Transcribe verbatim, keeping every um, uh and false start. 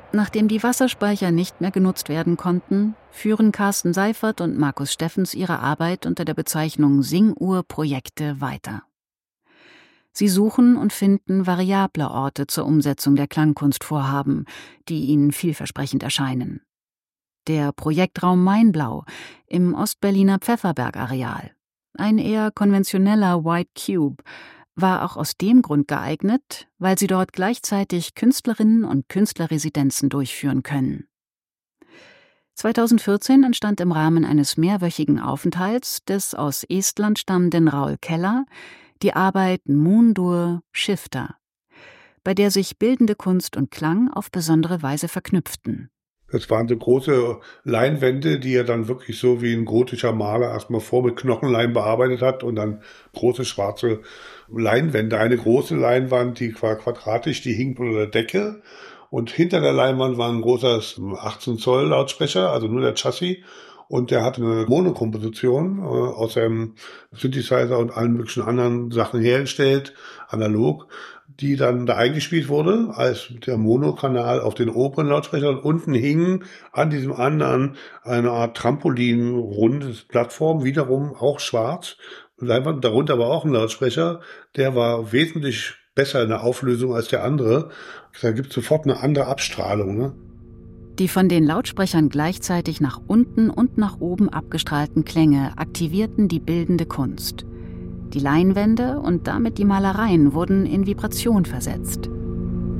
Nachdem die Wasserspeicher nicht mehr genutzt werden konnten, führen Carsten Seifert und Markus Steffens ihre Arbeit unter der Bezeichnung Singuhr-Projekte weiter. Sie suchen und finden variable Orte zur Umsetzung der Klangkunstvorhaben, die ihnen vielversprechend erscheinen. Der Projektraum Mainblau im Ostberliner Pfefferberg-Areal, ein eher konventioneller White Cube, war auch aus dem Grund geeignet, weil sie dort gleichzeitig Künstlerinnen und Künstlerresidenzen durchführen können. zweitausendvierzehn entstand im Rahmen eines mehrwöchigen Aufenthalts des aus Estland stammenden Raul Keller die Arbeit Moondur Shifter, bei der sich bildende Kunst und Klang auf besondere Weise verknüpften. Das waren so große Leinwände, die er dann wirklich so wie ein gotischer Maler erstmal vor mit Knochenleim bearbeitet hat und dann große schwarze Leinwände. Eine große Leinwand, die war quadratisch, die hing unter der Decke und hinter der Leinwand war ein großer achtzehn Zoll Lautsprecher, also nur der Chassis. Und der hatte eine Monokomposition äh, aus einem Synthesizer und allen möglichen anderen Sachen hergestellt, analog, die dann da eingespielt wurde als der Monokanal auf den oberen Lautsprecher und unten hing an diesem anderen eine Art Trampolin-rundes Plattform, wiederum auch schwarz. Leinwand, darunter war auch ein Lautsprecher, der war wesentlich besser in der Auflösung als der andere. Da gibt es sofort eine andere Abstrahlung, ne? Die von den Lautsprechern gleichzeitig nach unten und nach oben abgestrahlten Klänge aktivierten die bildende Kunst. Die Leinwände und damit die Malereien wurden in Vibration versetzt.